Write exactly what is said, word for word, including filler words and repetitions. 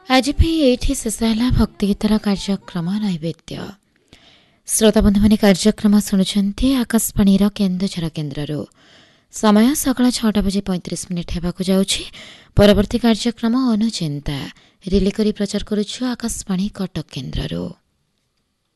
आज ये शेष है भक्तिगीतर कार्यक्रम नैवेद्य। श्रोता बंधु मैंने कार्यक्रम शुणुंट आकाशवाणी केन्दुझर केन्द्र। समय सकाल छटा बजे पैंतीस मिनिट होगाक जाऊँगी। परवर्ती कार्यक्रम अनुचिंता रिले करी प्रचार करुछु आकाशवाणी कटक केन्द्र।